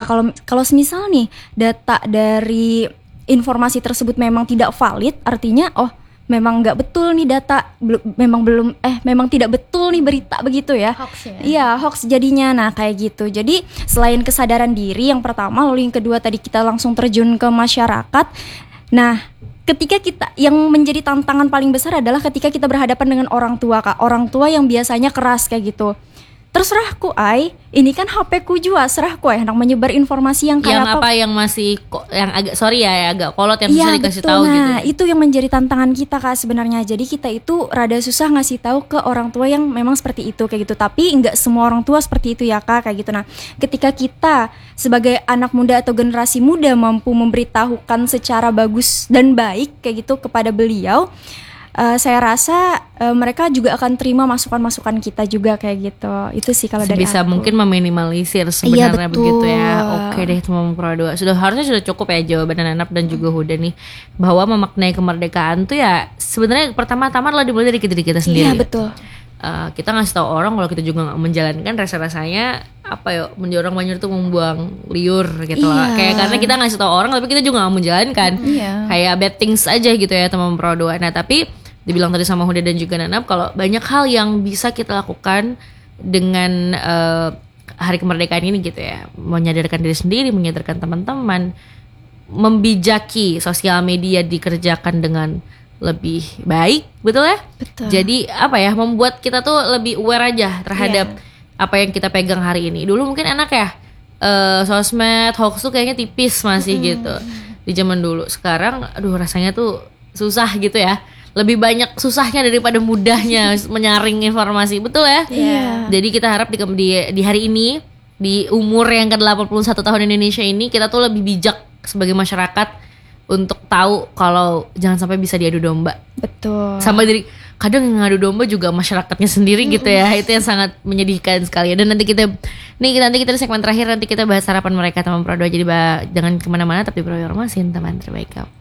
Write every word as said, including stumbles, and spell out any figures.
kalau kalau semisal nih data dari informasi tersebut memang tidak valid, artinya oh memang nggak betul nih data, belum memang belum eh memang tidak betul nih berita begitu ya. Hoax ya. Iya, hoax jadinya. Nah, kayak gitu. Jadi, selain kesadaran diri yang pertama, lalu yang kedua tadi kita langsung terjun ke masyarakat. Nah, ketika kita yang menjadi tantangan paling besar adalah ketika kita berhadapan dengan orang tua, Kak. Orang tua yang biasanya keras kayak gitu. Terserah ku ai, ini kan H P ku juga, serah ku ai hendak menyebar informasi yang kayak yang apa yang masih ko- yang agak sorry ya, ya agak kolot yang ya, susah dikasih betul. tahu Nah, gitu. Ya. itu yang menjadi tantangan kita Kak sebenarnya. Jadi kita itu rada susah ngasih tahu ke orang tua yang memang seperti itu kayak gitu. Tapi enggak semua orang tua seperti itu ya Kak kayak gitu. Nah, ketika kita sebagai anak muda atau generasi muda mampu memberitahukan secara bagus dan baik kayak gitu kepada beliau, Uh, saya rasa uh, mereka juga akan terima masukan-masukan kita juga kayak gitu. Itu sih kalau dari Sebisa aku. mungkin meminimalisir sebenarnya Iya, betul. begitu ya. Oke deh teman Pro dua. Sudah harusnya sudah cukup ya jawaban Nanap dan juga Huda nih bahwa memaknai kemerdekaan tuh ya sebenarnya pertama-tama adalah dimulai dari diri kita sendiri. Iya, betul. Uh, kita ngasih tahu orang kalau kita juga nggak menjalankan, rasa-rasanya apa ya, menjadi orang Banjar tuh membuang liur gitu lah. Iya. Kayak karena kita ngasih tahu orang tapi kita juga nggak menjalankan. Iya. Kayak bad things aja gitu ya teman Pro dua. Nah tapi dibilang tadi sama Huda dan juga Nanap kalau banyak hal yang bisa kita lakukan dengan uh, hari kemerdekaan ini gitu ya, menyadarkan diri sendiri, menyadarkan teman-teman, membijaki sosial media dikerjakan dengan lebih baik, betul ya? Betul. Jadi apa ya, membuat kita tuh lebih aware aja terhadap yeah. apa yang kita pegang hari ini. Dulu mungkin enak ya, uh, sosmed, hoax tuh kayaknya tipis masih mm. gitu di zaman dulu. Sekarang, aduh rasanya tuh susah gitu ya. Lebih banyak susahnya daripada mudahnya menyaring informasi, betul ya? Yeah. Jadi kita harap di, di, di hari ini, di umur yang ke delapan puluh satu tahun Indonesia ini, kita tuh lebih bijak sebagai masyarakat untuk tahu kalau jangan sampai bisa diadu domba. Betul. Sama diri, kadang yang ngadu domba juga masyarakatnya sendiri gitu ya. Itu yang sangat menyedihkan sekali. Dan nanti kita, nih nanti kita di segmen terakhir nanti kita bahas harapan mereka teman Pro dua. Jadi bah, jangan kemana-mana tapi Pro Yormasin teman terbaik kamu.